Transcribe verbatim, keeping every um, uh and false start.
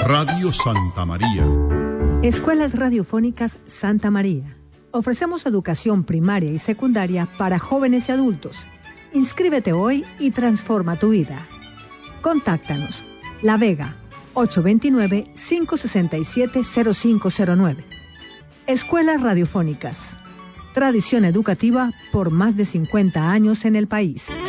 Radio Santa María. Escuelas Radiofónicas Santa María. Ofrecemos educación primaria y secundaria para jóvenes y adultos. Inscríbete hoy y transforma tu vida. Contáctanos. La Vega, ocho dos nueve, cinco seis siete, cero cinco cero nueve. Escuelas Radiofónicas. Tradición educativa por más de cincuenta años en el país.